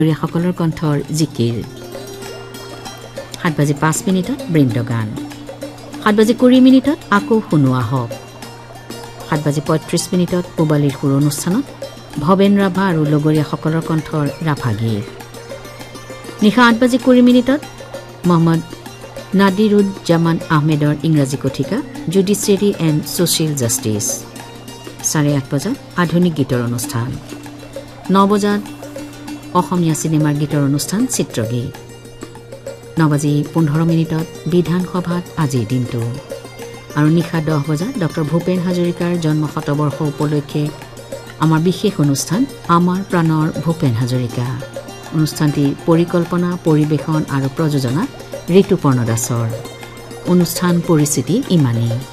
সকলৰ কণ্ঠৰ জিকিৰ 7:05 বৃন্দগান 7:20 আকৌ শুনোৱা হওক 7:35 পূবালীৰ সুৰ অনুষ্ঠানত ভৱেন ৰাভা আৰু লগৰীয়াসকলৰ কণ্ঠৰ ৰাভা গীত নিশা 8:20 মোহাম্মদ নাদিৰুজ্জামান আহমেদৰ ইংৰাজী কথিকা জুডিচিয়াৰী এণ্ড ছ'চিয়েল জাষ্টিছ 8:30 আধুনিক গীতৰ অনুষ্ঠান 9 অসমীয়া চিনেমাৰ গীতৰ অনুষ্ঠান চিত্ৰগীত 9:15 বিধানসভাত আজিৰ দিনটো আৰু নিশা 10 ডক্টৰ ভূপেন হাজৰিকাৰ জন্ম শতবৰ্ষ উপলক্ষে আমাৰ বিশেষ অনুষ্ঠান আমাৰ প্ৰাণৰ ভূপেন হাজৰিকা অনুষ্ঠানটিৰ পৰিকল্পনা পৰিৱেশন আৰু প্ৰযোজনা ঋতুপৰ্ণ দাসৰ অনুষ্ঠান পৰিস্থিতি ইমানেই